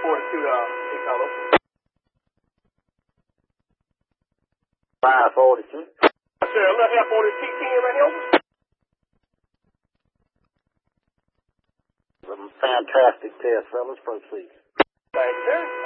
Carlos. 542. Sir, left half on his T10 right here. Fantastic test, fellas. Proceed. Thank you, sir.